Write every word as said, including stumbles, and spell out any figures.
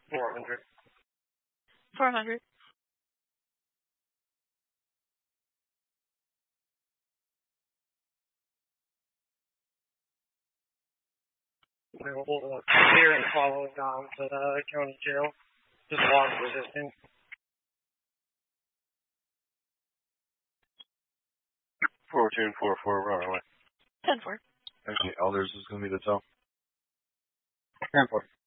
four hundred. four hundred. We'll hold up here and follow it down to the county jail. Just log resistant. four two four four, we're on our way. ten four. Actually, Elders is going to be the tow. ten four.